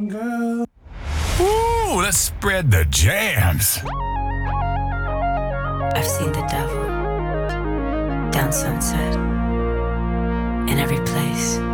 girl. Ooh, let's spread the jams. I've seen the devil down Sunset, in every place.